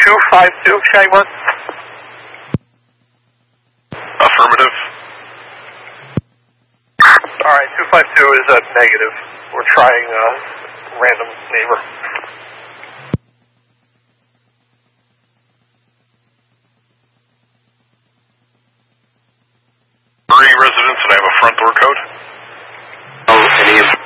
252, Shagmar? Affirmative. Alright, 252 is a negative. We're trying random neighbor. Three residents and I have a front door code. Oh, any